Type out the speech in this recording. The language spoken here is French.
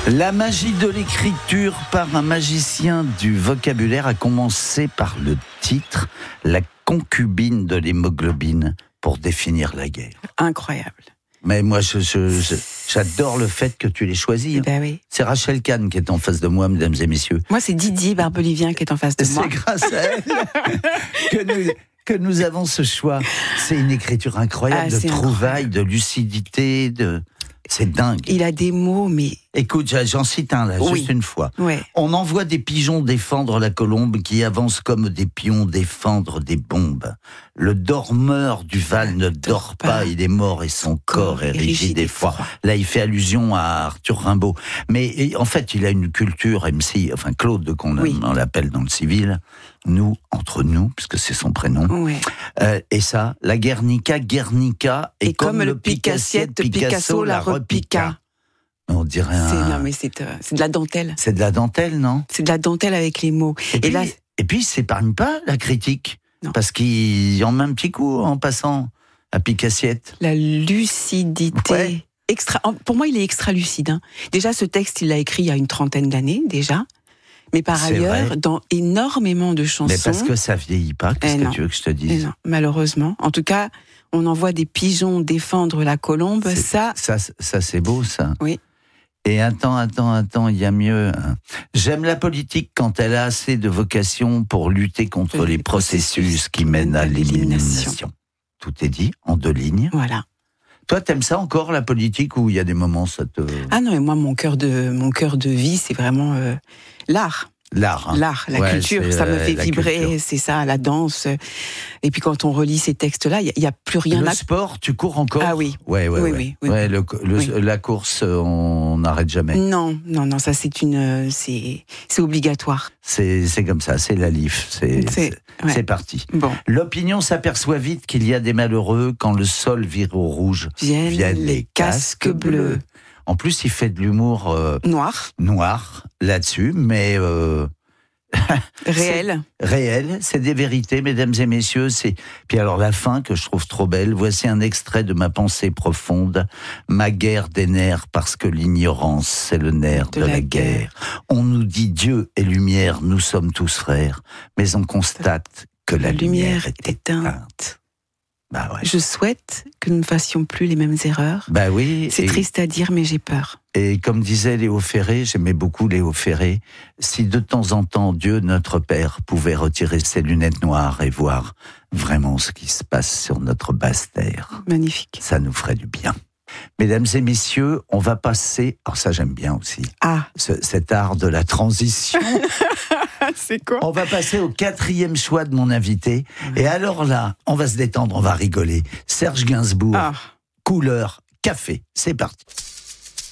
La magie de l'écriture par un magicien du vocabulaire a commencé par le titre « La concubine de l'hémoglobine » pour définir la guerre. Incroyable. Mais moi, j'adore le fait que tu l'aies choisi. Ben oui. C'est Rachel Kahn qui est en face de moi, mesdames et messieurs. Moi, c'est Didier Barbelivien qui est en face de moi. C'est grâce à elle que nous avons ce choix. C'est une écriture incroyable, de trouvailles, de lucidité, c'est dingue. Il a des mots, mais... Écoute, j'en cite un là, juste une fois. Ouais. On envoie des pigeons défendre la colombe qui avance comme des pions défendre des bombes. Le dormeur du Val ne dort pas, il est mort et son corps est rigide et froid. Là, il fait allusion à Arthur Rimbaud. Mais en fait, il a une culture MC, enfin Claude, on l'appelle dans le civil, nous, entre nous, puisque c'est son prénom. Ouais. Et ça, la Guernica, et comme le Picassiette, Picasso la repiqua. On dirait Non, mais c'est de la dentelle. C'est de la dentelle, non ? C'est de la dentelle avec les mots. Et puis, il s'épargne pas la critique. Non. Parce qu'il en met un petit coup en passant à Picassiette. La lucidité. Ouais. Pour moi, il est extra lucide. Hein. Déjà, ce texte, il l'a écrit il y a une trentaine d'années, déjà. Mais par ailleurs, dans énormément de chansons... Mais parce que ça vieillit pas, qu'est-ce que tu veux que je te dise ? Non, malheureusement. En tout cas, on envoie des pigeons défendre la colombe, ça, c'est beau, ça. Oui. Et attends, il y a mieux. J'aime la politique quand elle a assez de vocation pour lutter contre les processus qui mènent à l'élimination. Tout est dit, en 2 lignes. Voilà. Toi, t'aimes ça encore, la politique, ou il y a des moments ça te... Ah non, mais moi, mon cœur de vie, c'est vraiment l'art. L'art, la culture, ça me fait vibrer, culture. C'est ça, la danse. Et puis quand on relit ces textes-là, il n'y a plus rien à... Le sport, tu cours encore ? Ah oui. Oui. La course, on n'arrête jamais. Non, ça c'est obligatoire. C'est comme ça, c'est la LIF, c'est parti. Bon. L'opinion s'aperçoit vite qu'il y a des malheureux quand le sol vire au rouge. Viennent les casques bleus. En plus, il fait de l'humour noir là-dessus, mais réel, c'est des vérités, mesdames et messieurs. Puis alors la fin que je trouve trop belle. Voici un extrait de ma pensée profonde. Ma guerre des nerfs parce que l'ignorance c'est le nerf de la guerre. On nous dit Dieu et lumière, nous sommes tous frères, mais on constate que la lumière est éteinte. Bah ouais. Je souhaite que nous ne fassions plus les mêmes erreurs. Bah oui. C'est triste à dire, mais j'ai peur. Et comme disait Léo Ferré, j'aimais beaucoup Léo Ferré, si de temps en temps Dieu, notre Père, pouvait retirer ses lunettes noires et voir vraiment ce qui se passe sur notre basse terre. Magnifique. Ça nous ferait du bien. Mesdames et messieurs, on va passer... Alors ça, j'aime bien aussi. Cet art de la transition. C'est quoi ? On va passer au 4e choix de mon invité. Et alors là, on va se détendre, on va rigoler. Serge Gainsbourg, Couleur, Café. C'est parti.